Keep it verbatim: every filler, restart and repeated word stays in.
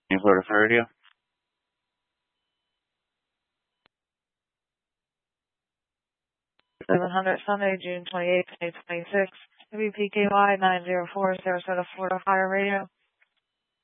Florida Fire Radio. seven hundred Sunday, June twenty-eighth, twenty twenty-six. W P K Y nine zero four, Sarasota, Florida Fire Radio.